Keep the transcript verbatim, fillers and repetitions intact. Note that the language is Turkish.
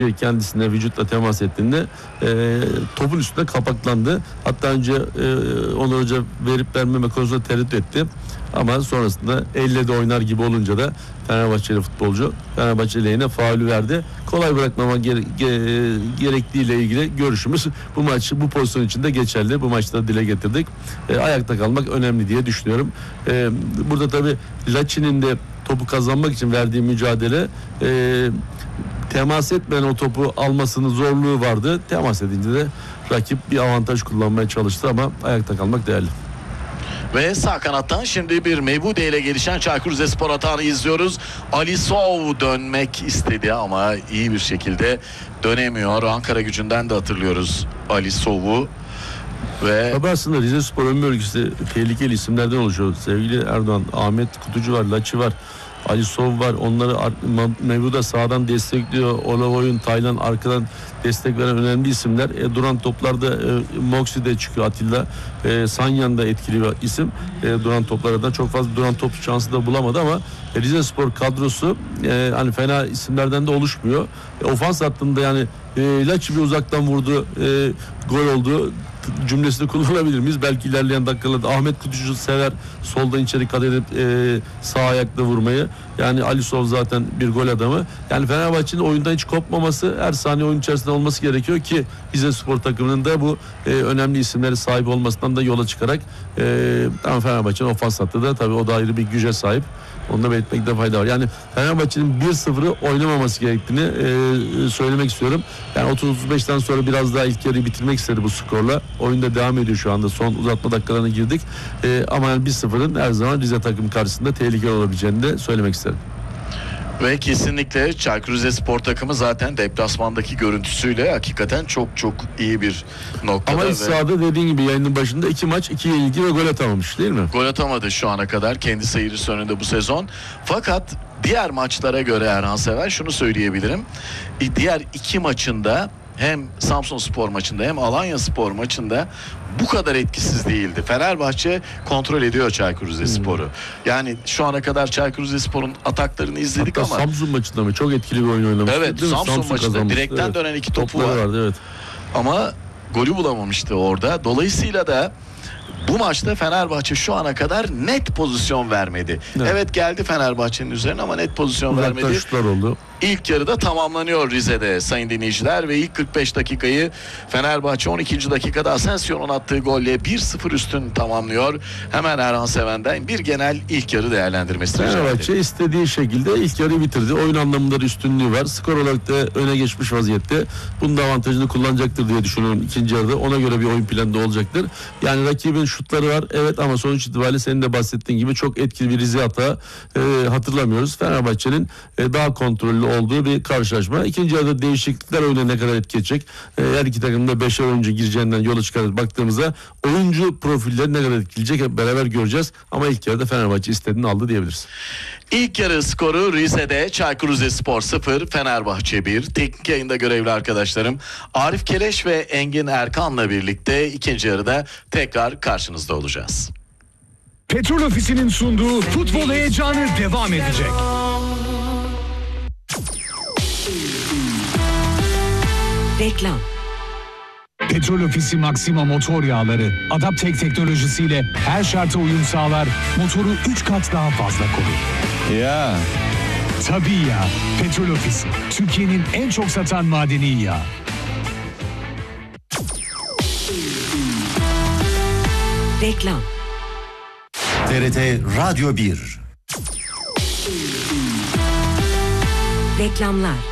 kendisine vücutla temas ettiğinde e, topun üstünde kapaklandı. Hatta önce e, Onur Hoca verip vermeme konusunda tereddüt etti. Ama sonrasında elle de oynar gibi olunca da Fenerbahçeli futbolcu Fenerbahçe lehine faulü verdi. Kolay bırakmama gere- ge- gerektiğiyle ilgili görüşümüz bu maç bu pozisyon için de geçerli. Bu maçta dile getirdik. E, ayakta kalmak önemli diye düşünüyorum. E, burada tabii Laçin'in de topu kazanmak için verdiği mücadele e, temas etmeyen o topu almasının zorluğu vardı. Temas edince de rakip bir avantaj kullanmaya çalıştı ama ayakta kalmak değerli. Ve sağ kanattan şimdi bir Mebude ile gelişen Çaykur Rizespor atağını izliyoruz. Alisov dönmek istedi ama iyi bir şekilde dönemiyor. Ankara Gücü'nden de hatırlıyoruz Alisov'u. Ve Tabii aslında Rizespor ön bölgesi tehlikeli isimlerden oluşuyor. Sevgili Erdoğan, Ahmet Kutucu var, Laçi var, Alisov var. Onları Mebuda sağdan destekliyor. Olavoy'un Taylan arkadan destek veren önemli isimler. E, duran toplarda e, Moxie de çıkıyor, Atilla. E, Sanyan da etkili bir isim. E, duran toplardan çok fazla duran top şansı da bulamadı ama e, Rizespor kadrosu e, hani fena isimlerden de oluşmuyor. E, ofans hattında yani e, Laçi bir uzaktan vurdu. E, gol oldu cümlesini kullanabilir miyiz? Belki ilerleyen dakikalarda Ahmet Kutucu sever soldan içeri kat edip e, sağ ayakla vurmayı. Yani Alisov zaten bir gol adamı. Yani Fenerbahçe'nin oyundan hiç kopmaması, her saniye oyun içerisinde olması gerekiyor ki Rizespor takımının da bu e, önemli isimleri sahip olmasından da yola çıkarak e, ama Fenerbahçe'nin ofans hattı da tabii o da ayrı bir güce sahip. Onu da belirtmekte fayda var. Yani Fenerbahçe'nin bir sıfırı oynamaması gerektiğini e, söylemek istiyorum. Yani otuz otuz beşten sonra biraz daha ilk yarıyı bitirmek istedi bu skorla. Oyunda devam ediyor şu anda. Son uzatma dakikalarına girdik. E, ama yani bir sıfırın her zaman Rize takım karşısında tehlikeli olabileceğini de söylemek isterim. Ve kesinlikle Çaykur Rizespor takımı zaten deplasmandaki görüntüsüyle hakikaten çok çok iyi bir noktada. Ama ve iç sahada dediğin gibi yayının başında iki maç, iki yenilgi ve gol atamamış değil mi? Gol atamadı şu ana kadar kendi seyircisi önünde bu sezon. Fakat diğer maçlara göre Erhan Sever şunu söyleyebilirim. Diğer iki maçında hem Samsunspor maçında hem Alanyaspor maçında bu kadar etkisiz değildi. Fenerbahçe kontrol ediyor Çaykur Rizespor'u. Hmm. Yani şu ana kadar Çaykur Rizespor'un ataklarını izledik. Hatta ama Samsun maçında mı çok etkili bir oyun oynamıştı. Evet, Samsun, Samsun maçında direkten evet, dönen iki topu var. Vardı, evet. Ama golü bulamamıştı orada. Dolayısıyla da bu maçta Fenerbahçe şu ana kadar net pozisyon vermedi. Evet, evet geldi Fenerbahçe'nin üzerine ama net pozisyon uzaktan vermedi. Şutlar oldu. İlk yarıda tamamlanıyor Rize'de sayın dinleyiciler ve ilk kırk beş dakikayı Fenerbahçe on ikinci dakikada Asensio'nun attığı golle bir sıfır üstün tamamlıyor. Hemen Erhan Seven'den bir genel ilk yarı değerlendirmesi. Fenerbahçe istediği şekilde ilk yarıyı bitirdi. Oyun anlamında da üstünlüğü var. Skor olarak da öne geçmiş vaziyette. Bunun da avantajını kullanacaktır diye düşünüyorum ikinci yarıda. Ona göre bir oyun planı da olacaktır. Yani rakibin şutları var. Evet ama sonuç itibariyle senin de bahsettiğin gibi çok etkili bir Rize hata e, hatırlamıyoruz. Fenerbahçe'nin e, daha kontrollü olduğu bir karşılaşma. İkinci yarıda değişiklikler oyuna ne kadar etki edecek? E, her iki takımda beşer oyuncu gireceğinden yola çıkarak baktığımızda oyuncu profilleri ne kadar etkileyecek hep beraber göreceğiz. Ama ilk yarıda Fenerbahçe istediğini aldı diyebiliriz. İlk yarı skoru Rize'de Çaykur Rizespor sıfır, Fenerbahçe bir. Teknik yayında görevli arkadaşlarım Arif Keleş ve Engin Erkan'la birlikte ikinci yarıda tekrar karşınızda olacağız. Petrol Ofisi'nin sunduğu futbol heyecanı devam edecek. Reklam. Petrol Ofisi Maxima motor yağları Adaptek teknolojisiyle her şarta uyum sağlar, motoru üç kat daha fazla korur. Ya. Tabii ya. Petrol Ofisi Türkiye'nin en çok satan madeni yağı. Reklam. T R T Radyo bir. Reklamlar.